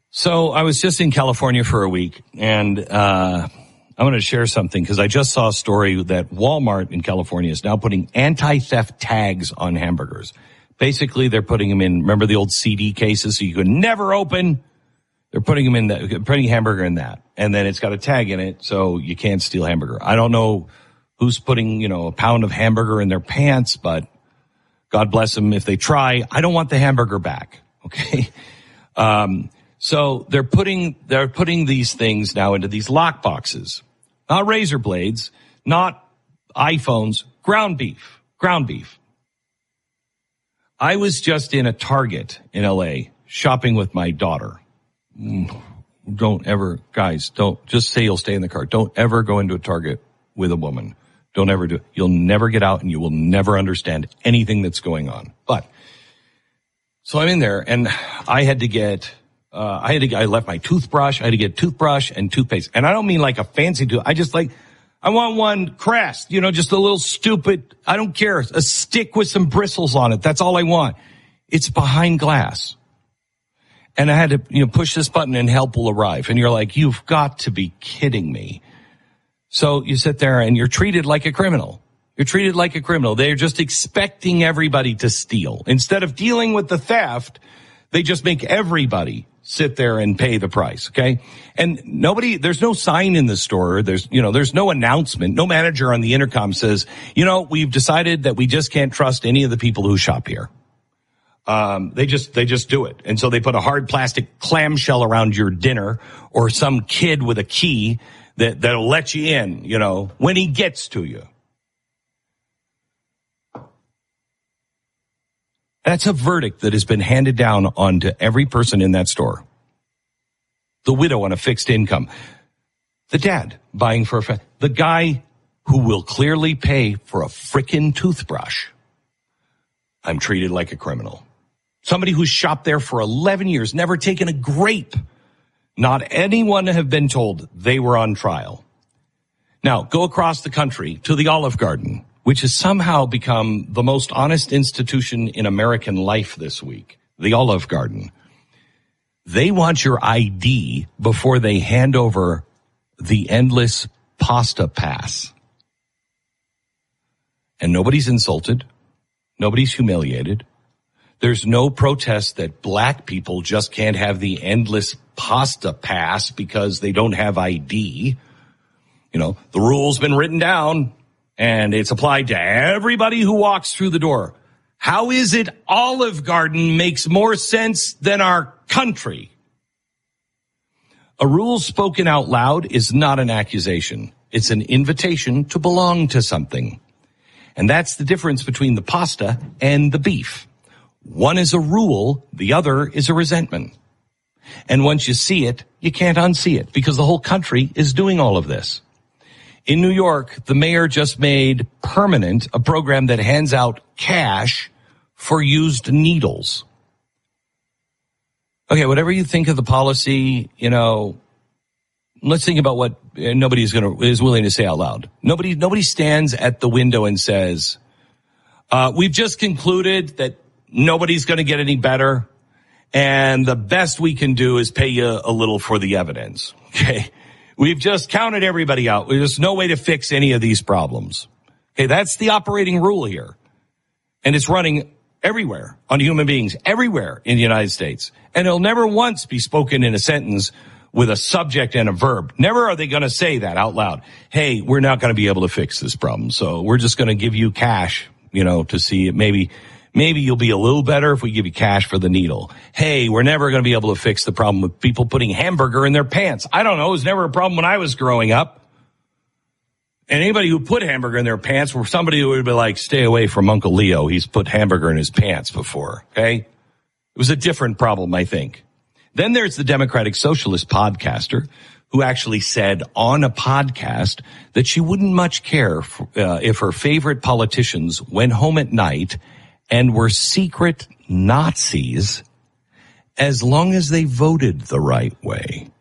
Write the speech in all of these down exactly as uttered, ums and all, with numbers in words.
So I was just in California for a week, and uh I want to share something because I just saw a story that Walmart in California is now putting anti-theft tags on hamburgers. Basically, they're putting them in, remember the old C D cases so you could never open? They're putting them in that, putting hamburger in that. And then it's got a tag in it so you can't steal hamburger. I don't know who's putting, you know, a pound of hamburger in their pants, but God bless them if they try. I don't want the hamburger back, okay? Um, so they're putting, they're putting these things now into these lock boxes. Not razor blades, not iPhones, ground beef, ground beef. I was just in a Target in L A shopping with my daughter. Don't ever, guys, don't, just say you'll stay in the car. Don't ever go into a Target with a woman. Don't ever do it. You'll never get out and you will never understand anything that's going on. But, so I'm in there and I had to get, uh, I had to, I left my toothbrush. I had to get toothbrush and toothpaste. And I don't mean like a fancy tooth. I just like, I want one Crest, you know, just a little stupid, I don't care, a stick with some bristles on it. That's all I want. It's behind glass. And I had to, you know, push this button and help will arrive. And you're like, you've got to be kidding me. So you sit there and you're treated like a criminal. You're treated like a criminal. They're just expecting everybody to steal. Instead of dealing with the theft, they just make everybody sit there and pay the price, okay? And nobody, there's no sign in the store. There's, you know, there's no announcement. No manager on the intercom says, you know, we've decided that we just can't trust any of the people who shop here. Um, they just, they just do it. And so they put a hard plastic clamshell around your dinner or some kid with a key that, that'll let you in, you know, when he gets to you. That's a verdict that has been handed down onto every person in that store. The widow on a fixed income. The dad buying for a friend. The guy who will clearly pay for a frickin' toothbrush. I'm treated like a criminal. Somebody who's shopped there for eleven years, never taken a grape. Not anyone have been told they were on trial. Now, go across the country to the Olive Garden, which has somehow become the most honest institution in American life this week, the Olive Garden. They want your I D before they hand over the endless pasta pass. And nobody's insulted. Nobody's humiliated. There's no protest that black people just can't have the endless pasta pass because they don't have I D. You know, the rule's been written down. And it's applied to everybody who walks through the door. How is it Olive Garden makes more sense than our country? A rule spoken out loud is not an accusation. It's an invitation to belong to something. And that's the difference between the pasta and the beef. One is a rule, the other is a resentment. And once you see it, you can't unsee it because the whole country is doing all of this. In New York, the mayor just made permanent a program that hands out cash for used needles. Okay, whatever you think of the policy, you know, let's think about what nobody's going to is willing to say out loud. Nobody, nobody stands at the window and says, uh, "We've just concluded that nobody's going to get any better, and the best we can do is pay you a little for the evidence." Okay. We've just counted everybody out. There's no way to fix any of these problems. Okay, that's the operating rule here. And it's running everywhere on human beings, everywhere in the United States. And it'll never once be spoken in a sentence with a subject and a verb. Never are they going to say that out loud. Hey, we're not going to be able to fix this problem, so we're just going to give you cash, you know, to see it. Maybe Maybe you'll be a little better if we give you cash for the needle. Hey, we're never going to be able to fix the problem with people putting hamburger in their pants. I don't know. It was never a problem when I was growing up. And anybody who put hamburger in their pants were somebody who would be like, stay away from Uncle Leo. He's put hamburger in his pants before. Okay. It was a different problem, I think. Then there's the Democratic Socialist podcaster who actually said on a podcast that she wouldn't much care for, uh, if her favorite politicians went home at night and were secret Nazis as long as they voted the right way.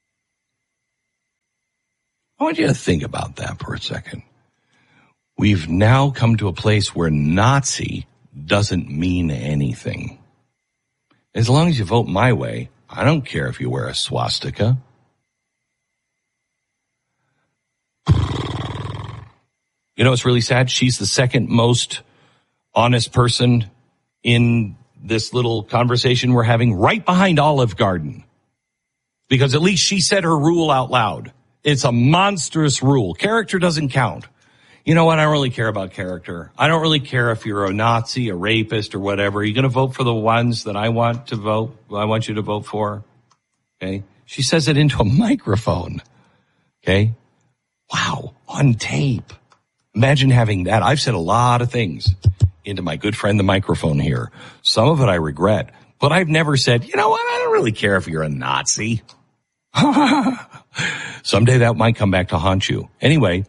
I want you to think about that for a second. We've now come to a place where Nazi doesn't mean anything. As long as you vote my way, I don't care if you wear a swastika. You know, it's really sad. She's the second most honest person in this little conversation we're having, right behind Olive Garden. Because at least she said her rule out loud. It's a monstrous rule. Character doesn't count. You know what? I don't really care about character. I don't really care if you're a Nazi, a rapist, or whatever. Are you going to vote for the ones that I want to vote? I want you to vote for. Okay. She says it into a microphone. Okay. Wow. On tape. Imagine having that. I've said a lot of things into my good friend, the microphone here. Some of it I regret, but I've never said, you know what? I don't really care if you're a Nazi. Someday that might come back to haunt you. Anyway,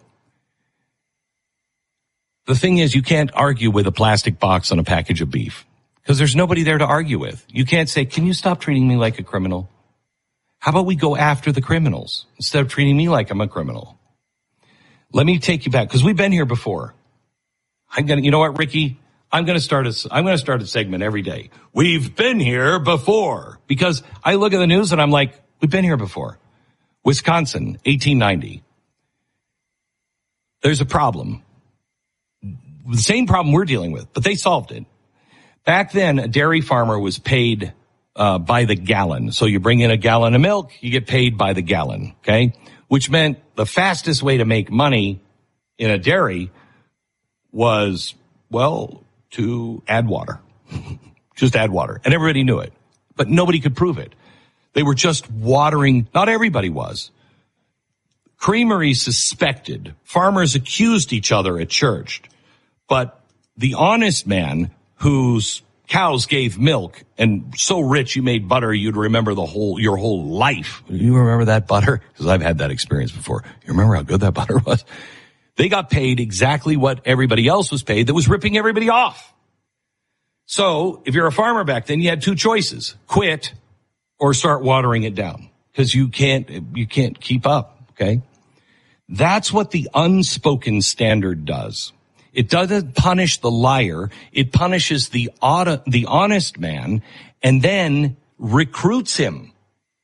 the thing is, you can't argue with a plastic box on a package of beef because there's nobody there to argue with. You can't say, can you stop treating me like a criminal? How about we go after the criminals instead of treating me like I'm a criminal? Let me take you back because we've been here before. I'm going to, you know what, Ricky? I'm going to start a, I'm going to start a segment every day. We've been here before, because I look at the news and I'm like, we've been here before. Wisconsin, eighteen ninety. There's a problem. The same problem we're dealing with, but they solved it. Back then, a dairy farmer was paid uh, by the gallon. So you bring in a gallon of milk, you get paid by the gallon, okay? Which meant the fastest way to make money in a dairy was, well, to add water. Just add water. And everybody knew it. But nobody could prove it. They were just watering. Not everybody was. Creameries suspected. Farmers accused each other at church. But the honest man whose cows gave milk and so rich you made butter you'd remember the whole your whole life. You remember that butter? Because I've had that experience before. You remember how good that butter was? They got paid exactly what everybody else was paid that was ripping everybody off. So if you're a farmer back then, you had two choices: quit or start watering it down, because you can't you can't keep up. Okay, that's what the unspoken standard does. It doesn't punish the liar. It punishes the auto, the honest man, and then recruits him.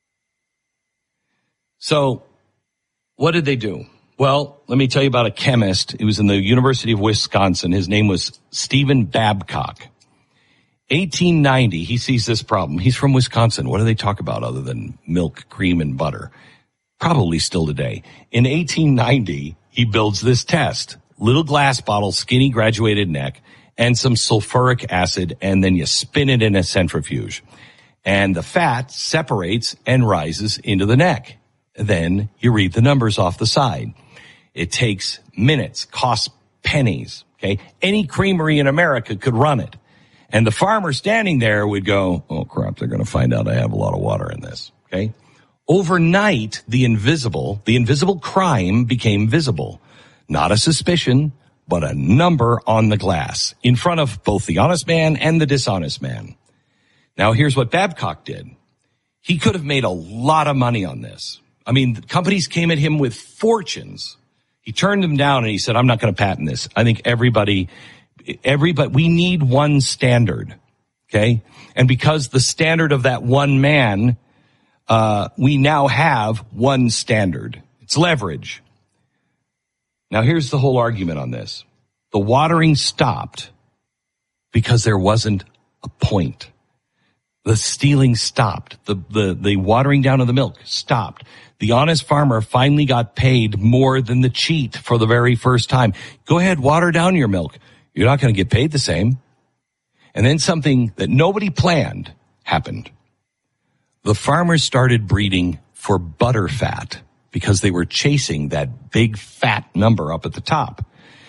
So what did they do? Well, let me tell you about a chemist. He was in the University of Wisconsin. His name was Stephen Babcock. eighteen ninety, he sees this problem. He's from Wisconsin. What do they talk about other than milk, cream, and butter? Probably still today. In eighteen ninety, he builds this test. Little glass bottle, skinny graduated neck, and some sulfuric acid, and then you spin it in a centrifuge. And the fat separates and rises into the neck. Then you read the numbers off the side. It takes minutes, costs pennies, okay? Any creamery in America could run it. And the farmer standing there would go, oh, crap, they're going to find out I have a lot of water in this, okay? Overnight, the invisible, the invisible crime became visible. Not a suspicion, but a number on the glass in front of both the honest man and the dishonest man. Now, here's what Babcock did. He could have made a lot of money on this. I mean, the companies came at him with fortunes. He turned them down and he said, I'm not going to patent this. I think everybody, everybody, we need one standard. Okay. And because the standard of that one man, uh, we now have one standard. It's leverage. Now, here's the whole argument on this. The watering stopped because there wasn't a point. The stealing stopped. The, the, the watering down of the milk stopped. The honest farmer finally got paid more than the cheat for the very first time. Go ahead, water down your milk. You're not going to get paid the same. And then something that nobody planned happened. The farmers started breeding for butter fat, because they were chasing that big fat number up at the top.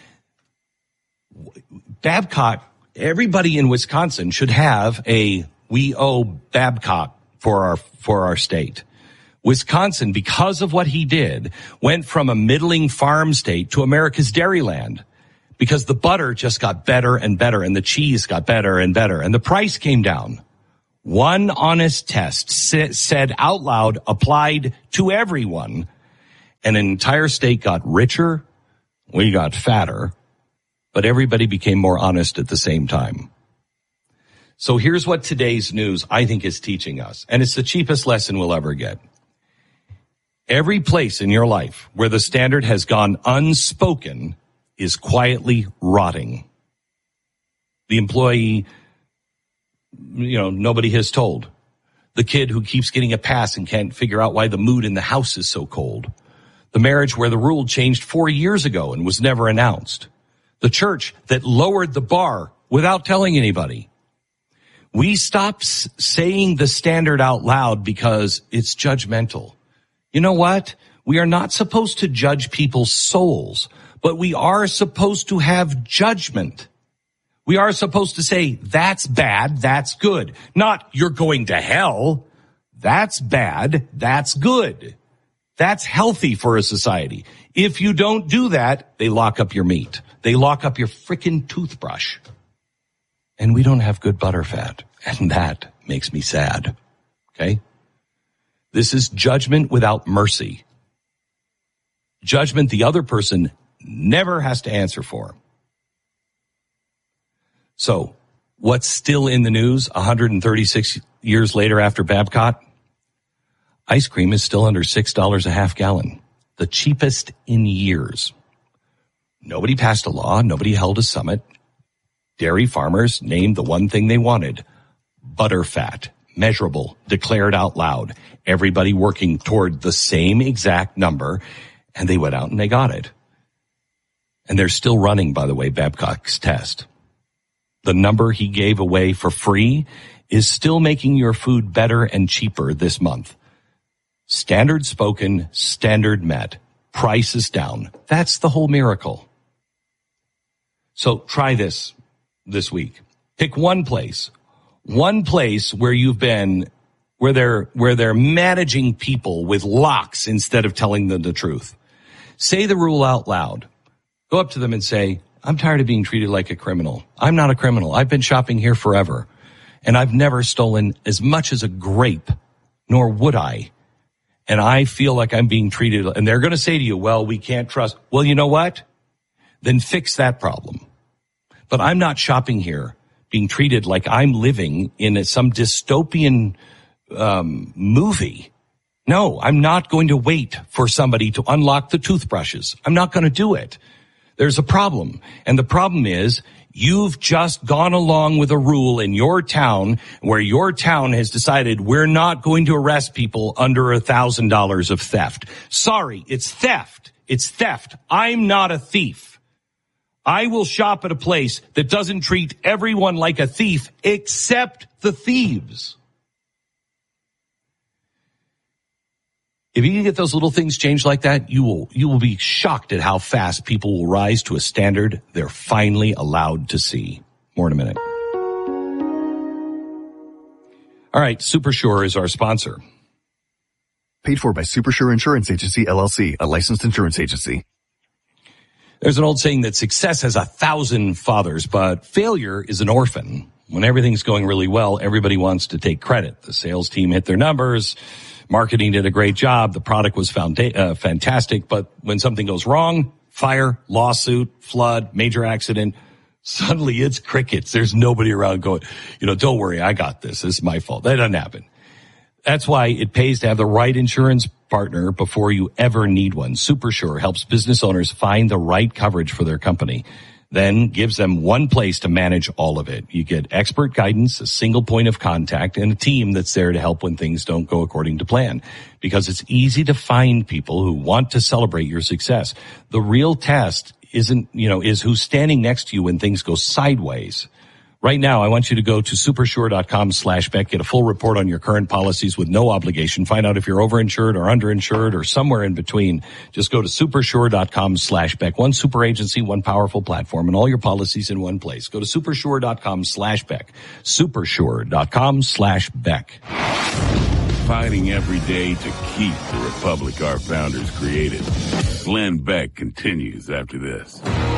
Babcock, everybody in Wisconsin should have a we owe Babcock for our for our state. Wisconsin, because of what he did, went from a middling farm state to America's dairyland, because the butter just got better and better and the cheese got better and better and the price came down. One honest test said out loud, applied to everyone, and an entire state got richer, we got fatter, but everybody became more honest at the same time. So here's what today's news, I think, is teaching us. And it's the cheapest lesson we'll ever get. Every place in your life where the standard has gone unspoken is quietly rotting. The employee, you know, nobody has told. The kid who keeps getting a pass and can't figure out why the mood in the house is so cold. The marriage where the rule changed four years ago and was never announced. The church that lowered the bar without telling anybody. We stop s- saying the standard out loud because it's judgmental. You know what? We are not supposed to judge people's souls, but we are supposed to have judgment. We are supposed to say, that's bad, that's good. Not, you're going to hell. That's bad, that's good. That's healthy for a society. If you don't do that, they lock up your meat. They lock up your frickin' toothbrush. And we don't have good butterfat. And that makes me sad. Okay? This is judgment without mercy. Judgment the other person never has to answer for. So, what's still in the news one hundred thirty-six years later after Babcock? Ice cream is still under six dollars a half gallon, the cheapest in years. Nobody passed a law. Nobody held a summit. Dairy farmers named the one thing they wanted, butterfat, measurable, declared out loud. Everybody working toward the same exact number, and they went out and they got it. And they're still running, by the way, Babcock's test. The number he gave away for free is still making your food better and cheaper this month. Standard spoken, standard met, prices down. That's the whole miracle. So try this this week. Pick one place, one place where you've been, where they're, where they're managing people with locks instead of telling them the truth. Say the rule out loud. Go up to them and say, I'm tired of being treated like a criminal. I'm not a criminal. I've been shopping here forever, and I've never stolen as much as a grape, nor would I. And I feel like I'm being treated, and they're going to say to you, well, we can't trust. Well, you know what? Then fix that problem. But I'm not shopping here being treated like I'm living in some dystopian um, movie. No, I'm not going to wait for somebody to unlock the toothbrushes. I'm not going to do it. There's a problem. And the problem is you've just gone along with a rule in your town where your town has decided we're not going to arrest people under a thousand dollars of theft. Sorry, it's theft. It's theft. I'm not a thief. I will shop at a place that doesn't treat everyone like a thief except the thieves. If you can get those little things changed like that, you will, you will be shocked at how fast people will rise to a standard they're finally allowed to see. More in a minute. All right. SuperSure is our sponsor. Paid for by SuperSure Insurance Agency, L L C, a licensed insurance agency. There's an old saying that success has a thousand fathers, but failure is an orphan. When everything's going really well, everybody wants to take credit. The sales team hit their numbers. Marketing did a great job. The product was founda- uh, fantastic. But when something goes wrong, fire, lawsuit, flood, major accident, suddenly it's crickets. There's nobody around going, you know, don't worry, I got this. This is my fault. That doesn't happen. That's why it pays to have the right insurance partner before you ever need one. SuperSure helps business owners find the right coverage for their company, then gives them one place to manage all of it. You get expert guidance, a single point of contact, and a team that's there to help when things don't go according to plan. Because it's easy to find people who want to celebrate your success. The real test isn't, you know, is who's standing next to you when things go sideways. Right now, I want you to go to supersure.com slash Beck, get a full report on your current policies with no obligation. Find out if you're overinsured or underinsured or somewhere in between. Just go to supersure.com slash Beck. One super agency, one powerful platform, and all your policies in one place. Go to supersure.com slash Beck. Supersure.com slash Beck. Fighting every day to keep the republic our founders created. Glenn Beck continues after this.